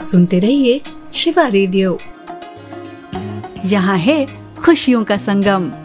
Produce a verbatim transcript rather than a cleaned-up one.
सुनते रहिए शिवा रेडियो। यहाँ है खुशियों का संगम।